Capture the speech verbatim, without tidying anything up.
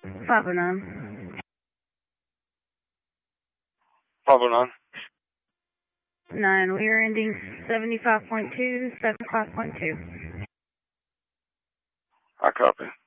five oh nine. five oh nine. nine, we are ending seventy-five point two, seventy-five point two. I copy.